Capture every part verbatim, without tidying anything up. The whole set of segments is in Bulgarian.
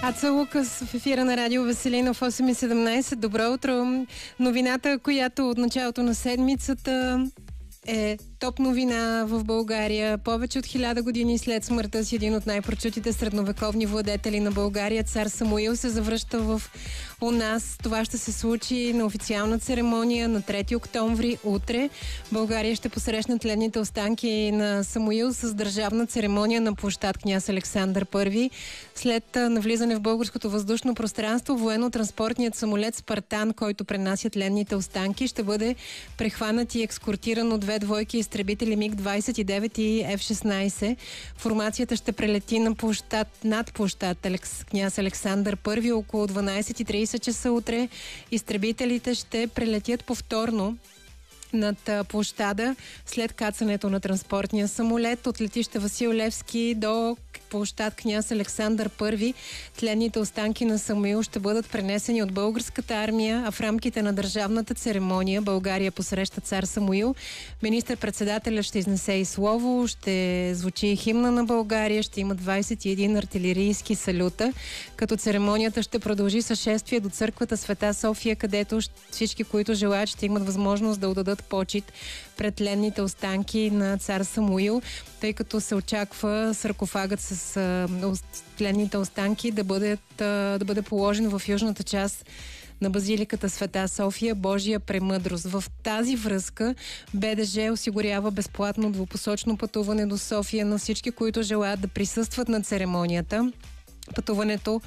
Аца Лукас в ефира на Радио Веселина в осем и седемнайсет. Добро утро! Новината, която от началото на седмицата е топ новина в България. Повече от хиляда години след смъртта си един от най-прочутите средновековни владетели на България, цар Самуил, се завръща в у нас. Това ще се случи на официална церемония на трети октомври, утре. България ще посрещне тленните останки на Самуил с държавна церемония на площад Княз Александър Първи. След навлизане в българското въздушно пространство, военно-транспортният самолет Спартан, който пренася тленните останки, ще бъде прехванат и екскортиран от две двойки изтребители Миг двайсет и девет и Еф шестнайсет. Формацията ще прелети на площад, над площад Алекс, Княз Александър Първи около дванайсет и трийсет часа утре. Изтребителите ще прелетят повторно над площада след кацането на транспортния самолет от летище Васил Левски до площад Княз Александър Първи. Тленните останки на Самуил ще бъдат пренесени от българската армия, а в рамките на държавната церемония България посреща цар Самуил. Министър-председателят ще изнесе и слово, ще звучи и химна на България, ще има двайсет и един артилерийски салюта, като церемонията ще продължи със шествие до църквата Света София, където всички, които желаят, ще имат възможност да отдадат почит пред тленните останки на цар Самуил, тъй като се очаква саркофагът с а, тленните останки да, бъдат, а, да бъде положен в южната част на базиликата Света София, Божия премъдрост. В тази връзка БДЖ осигурява безплатно двупосочно пътуване до София на всички, които желаят да присъстват на церемонията. Пътуването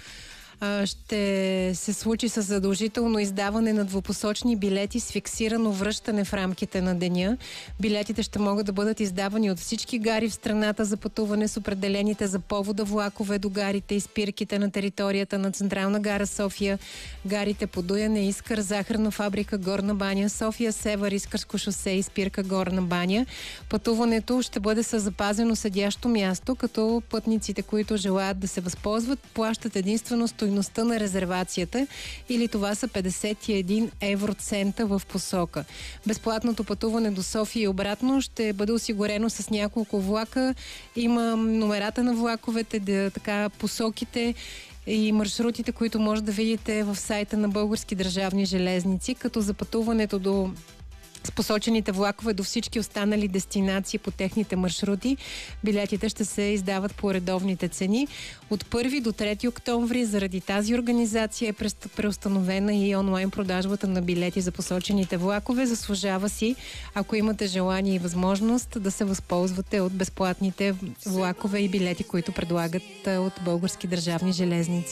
ще се случи с задължително издаване на двупосочни билети с фиксирано връщане в рамките на деня. Билетите ще могат да бъдат издавани от всички гари в страната за пътуване с определените за повода влакове до гарите и спирките на територията на Централна гара София, гарите Подуяне, Искър, Захарна фабрика, Горна баня, София Север, Искърско шосе и спирка Горна баня. Пътуването ще бъде със запазено седящо място, като пътниците, които желаят да се възползват, плащат единствено стойността на резервацията, или това са петдесет и един евроцента в посока. Безплатното пътуване до София и обратно ще бъде осигурено с няколко влака. Има номерата на влаковете, да, така, посоките и маршрутите, които може да видите в сайта на Български държавни железници, като за пътуването до с посочените влакове до всички останали дестинации по техните маршрути, билетите ще се издават по редовните цени. От първи до трети октомври заради тази организация е преустановена и онлайн продажбата на билети за посочените влакове. Заслужава си, ако имате желание и възможност, да се възползвате от безплатните влакове и билети, които предлагат от Български държавни железници.